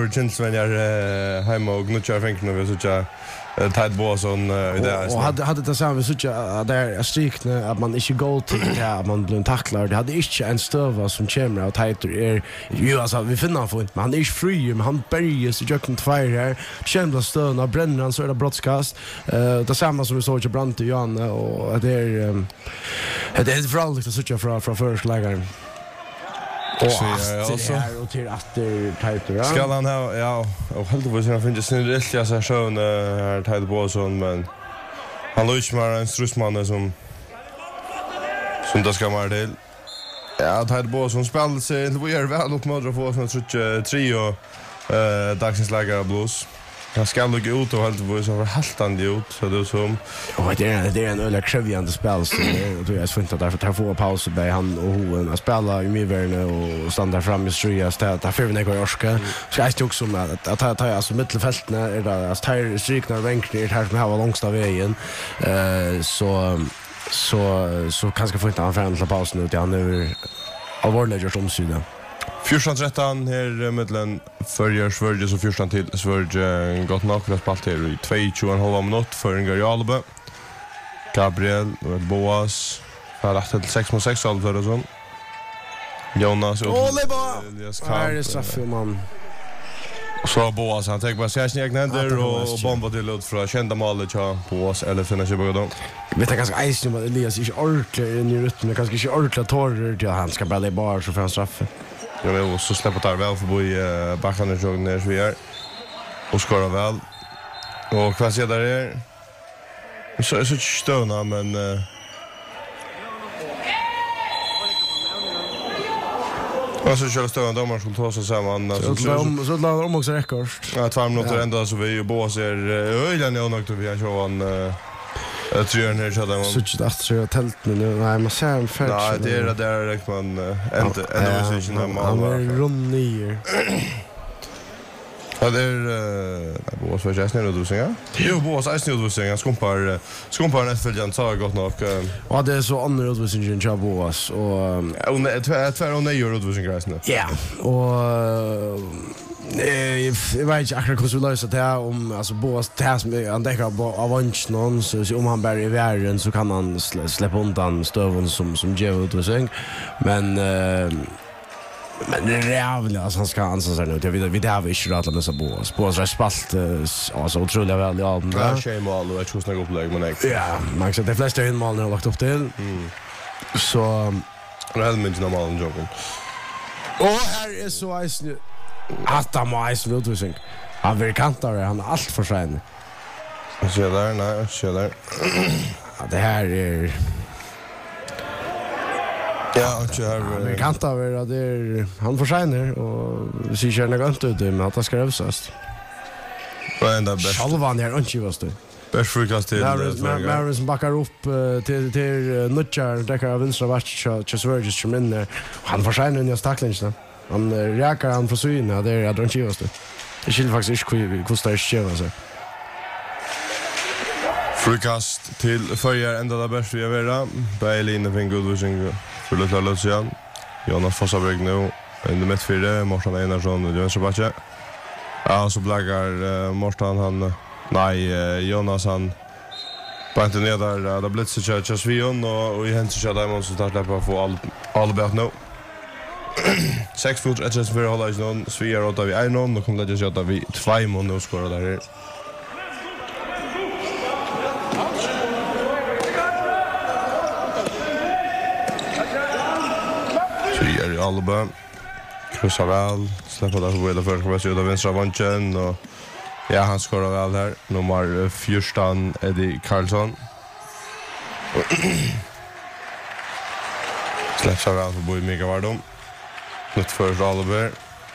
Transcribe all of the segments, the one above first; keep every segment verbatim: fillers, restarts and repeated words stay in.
går Kinsvenjar hemma och nutjar fänken och vi så tja Tide Boasson i det. Och hade hade det samma så att där strikne att man inte går till det att man blir tacklad. Det hade inte en stöva som kommer och Tide är ju alltså vi finner för men han är inte fri men han börjar så jag kan tvär här. Kända stöna bränner han så är det broadcast. Eh det samma som vi såg i Brant och Jan och det är det är föraldigt att söka från från förslagen. Och så är och till att det tajtar. Ska han ha ja och helt vad jag finns det rätt jag så sjön här Tide Boasson men han låter mig en strusman som som det ska vara det. Ja, Tide Boasson spelar sig det var väl upp med att få såna tre och eh dagens lägare blues. Han ska nog ut och helt vad så haltande ut så det som och det är det är en öle krevjande spel så det är svårt att därför ta få paus på han och hon att spela i midvärne och stanna fram i stryas där där för vi går orska så jag tycker också med att att ta alltså mittelfälten är det att ta strykna vänkner här som har långsta vägen eh så så så kanske få inte han fram till pausen ut han är allvarligt just omsida. fjorton tretton här mellan förgör Sverige så fjorton till Sverige gott nog för att spela till i två tjugo och en halv minut för en Garjalbe. Gabriel och Boas har rätt till sex mot sex alltså så. Jonas och Elias Karl. straff man. Så Boas han tar bara sig egna händer och bombar till ut från kända målet ja Boas eller finna sig båda. Vet jag ganska ice nu Elias inte orkar in i rytmen kanske inte orkar torr till han ska bara bara så för en straff. Ja, men så släpper tar väl för boy uh, backarna så när vi är och skorar väl. Och vad säger där är så så stöna men uh, och så kör stöna då man skulle ta sig samman så så om så låter om också rekord. Ja, två minuter ända så vi ju bås är öjlan jag nog då vi har så en jag tror han är så där man så inte att så tält nu nej man ser en färd. Nej, det är där direkt man inte ändå så inte normal. Han är rund ner. Ja, det är Boas för just nu då så jo Boas är nu då så jag skumpar skumpar nästa följande så gott nog. Ja, det är så andra då så inte jag Boas och och två två och nio då så gräsna. Ja, och Eh, jag vet inte akkurat hur vi löser det här om alltså Boas tas med han täcker av vanchen så om han bär i världen så kan han slä, släppa undan stöven som som ger ut och säng men eh, men det är jävligt alltså han ska ansa sig nu jag vet vi det har vi inte rätt med så Boas Boas har spalt alltså otroligt väl ja den där schemal och jag tror snart upplägg men nej ja man kan de flesta in mål har lagt upp till så det är helt normalt jobben och här är så ice nu att han var ice Ludvig. Han vill kantare, han är allt för sen. Jag ser där, nej, jag ser där. Ja, det här är ja, och så här vi kantare det är han för sen och vi ser gärna gott ut men att det ska rövsas. Vad är det bäst? Shalvan är inte just det. Bäst frukast till Marins backar upp till till Nutjar där av vänstra vart så Sverige som inne. Han för sen i stacklingen. Han räkar han för syna där jag tror inte just det. Det skulle faktiskt inte kosta det tjugo så. Frukast till förra ända där bäst vi är Bailey och Goodwishing för lite Lucian. Jonas Fossabreg nu i det mittfältet Morsan Einarsson och Jonas Bache. Ja, så blaggar uh, Morsan han nej uh, Jonas han på inte ner där där blitz så kör Svion och och i hänt så där måste ta släppa få all all about nu. sex fot ett för hålla is någon Svea åt vi är någon och kommer det just att vi två mål nu skorar där. Så är det Alba krossar väl släpper där på hela första vad så där vänstra vanchen och ja han skorar väl här nummer fjorton Eddie Karlsson. Släpper väl på boy mega vardom. Nytt för Alba.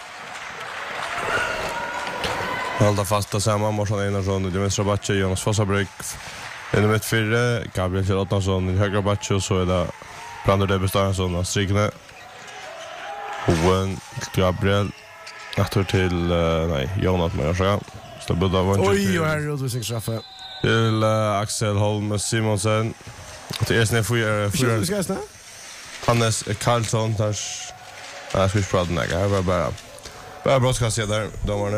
Hålla fast och samma Morsan Einarsson och Jonas Rabatche, Jonas Fossabreg. I mitt fyra Gabriel Kjellotnarsson i högra batch och så är det Brander Debestansson och strikne. Owen Gabriel efter till uh, nej Jonas Majorsson. Så båda var oj och här är det straffa. Till uh, Axel Holm Simonsen. Till Esne för för ska jag snä? Hannes Karlsson där. Jag ska ju prata med dig. Jag bara bara bara ska se där. De var